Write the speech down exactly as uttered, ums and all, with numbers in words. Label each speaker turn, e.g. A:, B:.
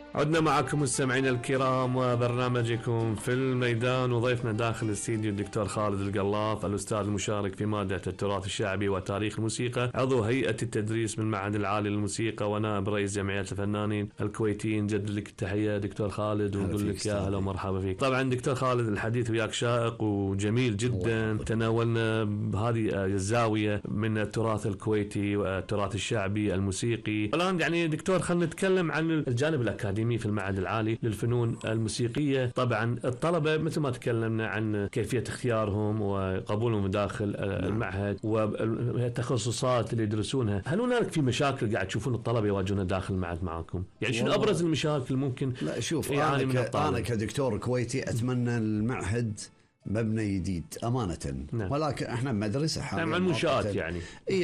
A: عدنا معكم مستمعينا الكرام وبرنامجكم في الميدان، وضيفنا داخل الاستديو الدكتور خالد القلاف، الأستاذ المشارك في مادة التراث الشعبي وتاريخ الموسيقى، عضو هيئة التدريس بالمعهد العالي للموسيقى ونائب رئيس جمعية الفنانين الكويتيين. جد لك التحية دكتور خالد ونقول لك يا هلا ومرحبا فيك. طبعا دكتور خالد الحديث وياك شائق وجميل جدا، تناولنا بهذه الزاوية من التراث الكويتي والتراث الشعبي الموسيقي. الآن يعني دكتور خلينا نتكلم عن الجانب الأكاديمي في المعهد العالي للفنون الموسيقية. طبعا الطلبة مثل ما تكلمنا عن كيفية اختيارهم وقبولهم داخل المعهد والتخصصات اللي يدرسونها، هل هناك في مشاكل قاعد تشوفون الطلبة يواجهونها داخل المعهد معكم؟ يعني شنو أبرز المشاكل ممكن؟
B: لا شوف، أنا, ك... أنا كدكتور كويتي أتمنى المعهد مبنى جديد أمانة. نعم. ولكن احنا مدرسة حاليا
A: نعم، المنشآت يعني